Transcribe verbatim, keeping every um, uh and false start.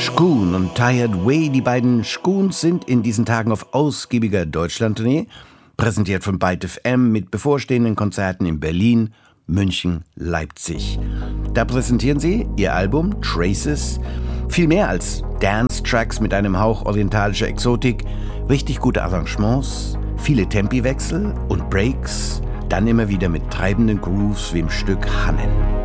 Shkoon und Tired Way, die beiden Shkoons sind in diesen Tagen auf ausgiebiger Deutschlandtournee, präsentiert von Byte F M mit bevorstehenden Konzerten in Berlin, München, Leipzig. Da präsentieren sie ihr Album Traces, viel mehr als Dance-Tracks mit einem Hauch orientalischer Exotik, richtig gute Arrangements, viele Tempiwechsel und Breaks, dann immer wieder mit treibenden Grooves wie im Stück Hannen.